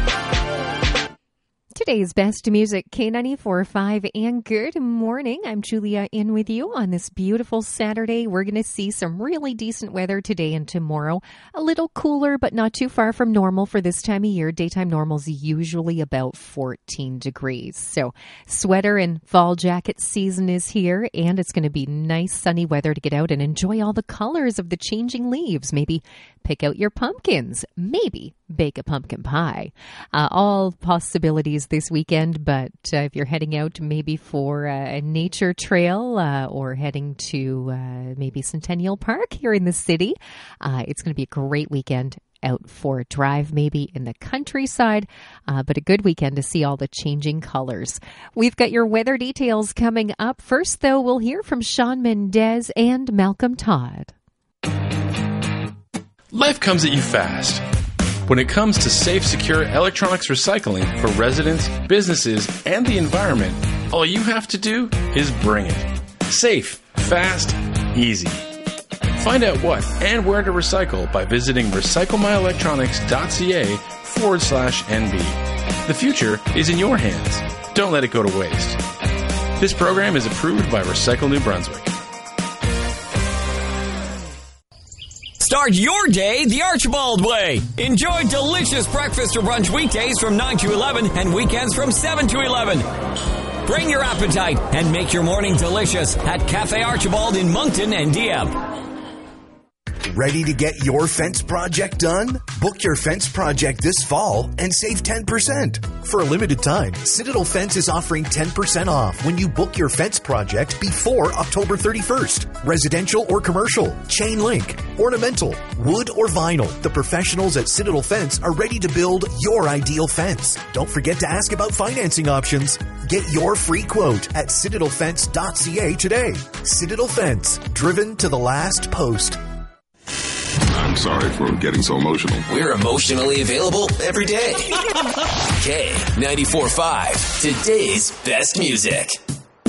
Today's best music, K94.5, and good morning. I'm Julia in with you on this beautiful Saturday. We're going to see some really decent weather today and tomorrow. A little cooler, but not too far from normal for this time of year. Daytime normal is usually about 14 degrees. So sweater and fall jacket season is here, and it's going to be nice sunny weather to get out and enjoy all the colors of the changing leaves. Maybe pick out your pumpkins. Maybe bake a pumpkin pie. All possibilities this weekend, but if you're heading out maybe for a nature trail or heading to maybe Centennial Park here in the city, it's going to be a great weekend out for a drive, maybe in the countryside, but a good weekend to see all the changing colors. We've got your weather details coming up. First, though, we'll hear from Shawn Mendes and Malcolm Todd. Life comes at you fast. When it comes to safe, secure electronics recycling for residents, businesses, and the environment, all you have to do is bring it. Safe, fast, easy. Find out what and where to recycle by visiting recyclemyelectronics.ca/NB. The future is in your hands. Don't let it go to waste. This program is approved by Recycle New Brunswick. Start your day the Archibald way. Enjoy delicious breakfast or brunch weekdays from 9 to 11 and weekends from 7 to 11. Bring your appetite and make your morning delicious at Cafe Archibald in Moncton and Dieppe. Ready to get your fence project done? Book your fence project this fall and save 10%. For a limited time, Citadel Fence is offering 10% off when you book your fence project before October 31st. Residential or commercial, chain link, ornamental, wood or vinyl. The professionals at Citadel Fence are ready to build your ideal fence. Don't forget to ask about financing options. Get your free quote at citadelfence.ca today. Citadel Fence, driven to the last post. I'm sorry for getting so emotional. We're emotionally available every day. K94.5, today's best music.